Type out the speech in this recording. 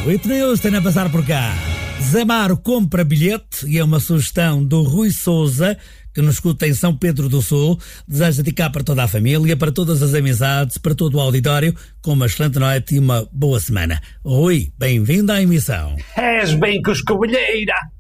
It News tem a passar por cá. Zé Maro compra bilhete e é uma sugestão do Rui Souza, que nos escuta em São Pedro do Sul. Deseja de cá para toda a família, para todas as amizades, para todo o auditório, com uma excelente noite e uma boa semana. Rui, bem-vindo à emissão. És bem coscovilheira.